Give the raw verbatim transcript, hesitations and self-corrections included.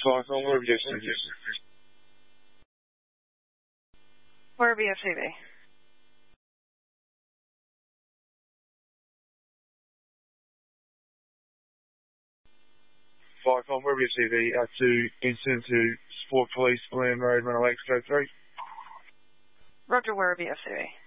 Five on Werribee F C V. Werribee F C V. Five on Werribee F C V, uh, to incident to Sport Police, William Road, Runaway, Code three. Roger, Werribee F C V.